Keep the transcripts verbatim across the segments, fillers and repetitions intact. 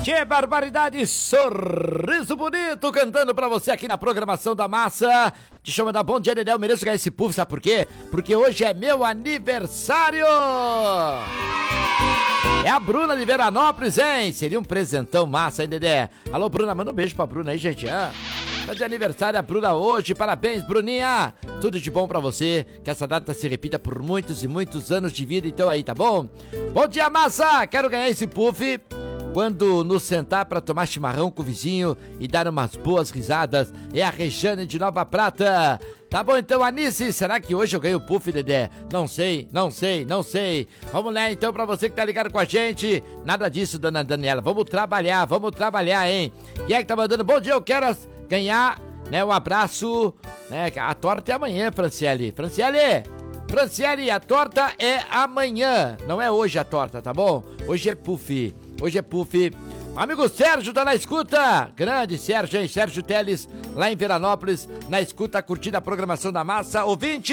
Que barbaridade, sorriso bonito cantando pra você aqui na programação da massa. Deixa eu mandar bom dia, Dedé, eu mereço ganhar esse puff, sabe por quê? Porque hoje é meu aniversário! É a Bruna de Veranópolis, hein? Seria um presentão massa, hein, Dedé? Alô, Bruna, manda um beijo pra Bruna aí, gente. Ah, tá de aniversário a Bruna hoje, parabéns, Bruninha! Tudo de bom pra você, que essa data se repita por muitos e muitos anos de vida, então aí, tá bom? Bom dia, massa! Quero ganhar esse puff quando nos sentar pra tomar chimarrão com o vizinho e dar umas boas risadas. É a Rejane de Nova Prata. Tá bom então, Anice, será que hoje eu ganho o puff, Dedé? Não sei, não sei, não sei. Vamos lá então, pra você que tá ligado com a gente. Nada disso, dona Daniela, vamos trabalhar, vamos trabalhar, hein? Quem é que tá mandando? Bom dia, eu quero ganhar, né, um abraço, né, a torta é amanhã, Franciele. Franciele, Franciele, a torta é amanhã, não é hoje a torta, tá bom? Hoje é puff, hoje é puff. Amigo Sérgio tá na escuta, grande Sérgio, hein? Sérgio Teles, lá em Veranópolis, na escuta, curtindo a programação da massa. Ouvinte!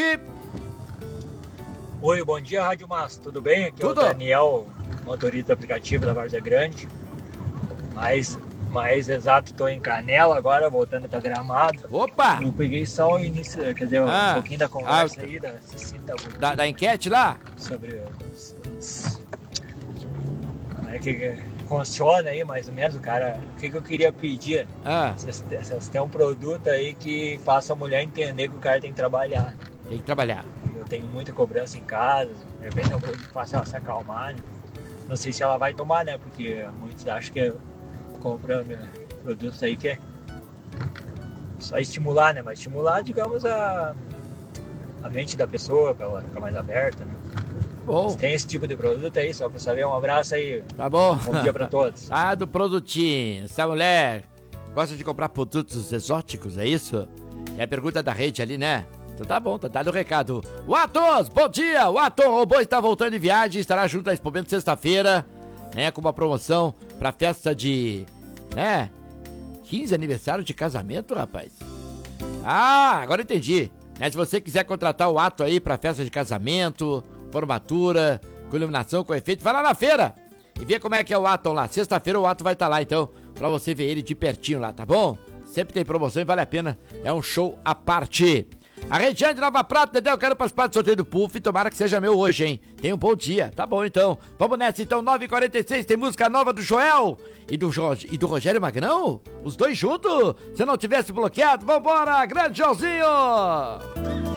Oi, bom dia, Rádio Massa, tudo bem? Aqui Tudo. é o Daniel, motorista aplicativo da Várzea Grande. Mais, mais exato, tô em Canela agora, voltando pra Gramado. Opa! Eu peguei só o início, quer dizer, Ah, um pouquinho da conversa ah, aí, da Cecita, Da, da enquete lá? sobre os, os, como é que funciona aí, mais ou menos, o cara, o que, que eu queria pedir? Ah, Vocês, vocês têm um produto aí que faça a mulher entender que o cara tem que trabalhar. tem que trabalhar. Eu tenho muita cobrança em casa, de repente é um produto que faça ela se acalmar, né? Não sei se ela vai tomar, né? Porque muitos acham que comprando produtos aí que é só estimular, né? Mas estimular, digamos, a, a mente da pessoa, para ela ficar mais aberta, né? Bom, Tem esse tipo de produto aí, só pra saber. Um abraço aí, tá bom. bom dia pra todos. Ah, do produtinho. Essa mulher gosta de comprar produtos exóticos, é isso? É a pergunta da rede ali, né? Então tá bom, tá dado o recado. O Atos, bom dia! O Atos Robô está voltando de viagem, estará junto à Expo Bento sexta-feira, né? Com uma promoção pra festa de, né? quinze aniversário de casamento, rapaz. Ah, agora entendi. Né, se você quiser contratar o Ato aí pra festa de casamento, formatura, com iluminação, com efeito, vai lá na feira e vê como é que é o Atom lá. Sexta-feira o Ato vai estar lá, então, pra você ver ele de pertinho lá, tá bom? Sempre tem promoção e vale a pena, é um show à parte. A Regiane de Nova Prata, Dedé, eu quero participar do sorteio do Puff, tomara que seja meu hoje, hein? Tenha um bom dia, tá bom então. Vamos nessa então, nove e quarenta e seis, tem música nova do Joel e do, jo... e do Rogério Magrão? Os dois juntos? Se não tivesse bloqueado, vambora, grande Joãozinho!